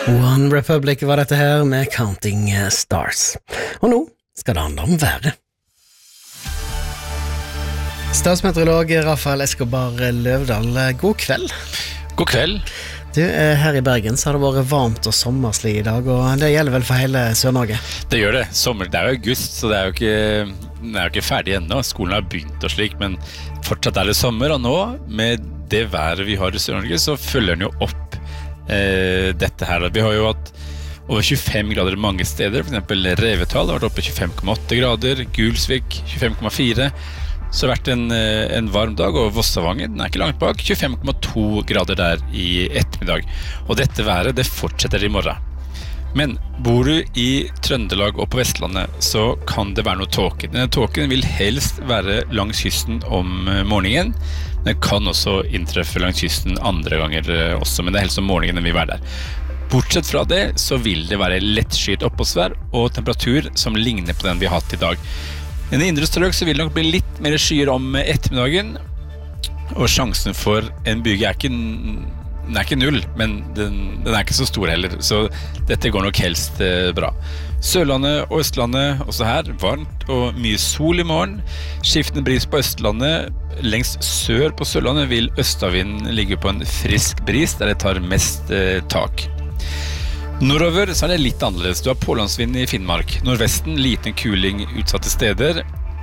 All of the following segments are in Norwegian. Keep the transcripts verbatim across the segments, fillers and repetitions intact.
One Republic var dette her med Counting Stars. Og nå skal det handle om været. Statsmeteorolog Rafael Escobar Løvdahl, god kveld. God kveld. Du, her i Bergen så har det vært varmt og sommerslig i dag, og det gjelder vel for hele Sør-Norge? Det gjør det. Sommer, det er jo august, så det er jo ikke, det er jo ikke ferdig ennå. Skolen har begynt og slik, men fortsatt er det sommer, og nå, med det været vi har i Sør-Norge, så følger den jo opp eh, dette her. Vi har jo hatt over tjuefem grader mange steder, for eksempel Revetal har vært oppe tjuefem komma åtte grader, Gulsvik tjuefem komma fire. Så har det vært en, en varm dag, og Vossavangen, den er ikke langt bak, tjuefem komma to grader der i ettermiddag. Og dette været, det fortsetter i morgen. Men bor du i Trøndelag og på Vestlandet, så kan det være noe tåke. Denne tåken vil helst være langs kysten om morgenen. Den kan også inntreffe langs kysten andre ganger også, men det er helst om morgenen den vil være der. Bortsett fra det, så vil det være lettskyet oppholdsvær og temperatur som ligner på den vi har hatt i dag. I den indre strøk så vil det nok bli litt mer skyer om ettermiddagen, og sjansen for en byge er ikke, den er ikke null, men den, den er ikke så stor heller, så dette går nok helst eh, bra. Sørlandet og Østlandet, også her, varmt og mye sol i morgen. Skiftende bris på Østlandet, lengst sør på Sørlandet vil østavinden ligge på en frisk bris, der det tar mest eh, tak. Nordover så er det litt annerledes. Du har pålandsvind i Finnmark. Nordvesten, liten kuling utsatte steder.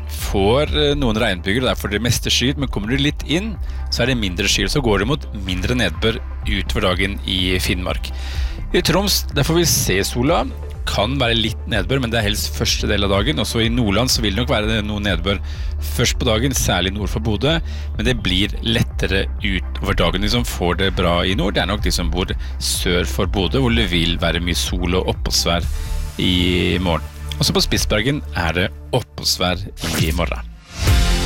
Får noen regnbyger, og derfor er det meste skyet, men kommer du litt inn, så er det mindre skyet. Så går det mot mindre nedbør utover dagen i Finnmark. I Troms, der får vi se sola. Kan være litt nedbør, men det er helst første del av dagen. Også i Nordland så vil det nok være noe nedbør først på dagen, særlig nord for Bodø, men det blir lettere utover dagen. De som får det bra i nord, det er nok de som bor sør for Bodø, hvor det vil være mye sol og oppholdsvær i morgen. Også på Spitsbergen er det oppholdsvær i morgen.